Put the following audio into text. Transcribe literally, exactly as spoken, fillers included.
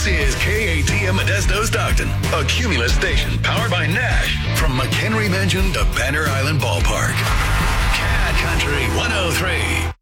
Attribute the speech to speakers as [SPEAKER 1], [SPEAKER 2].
[SPEAKER 1] is K A T M Modesto Stockton, a Cumulus station powered by Nash from McHenry Mansion to Banner Island Ballpark. Cat Country one oh three.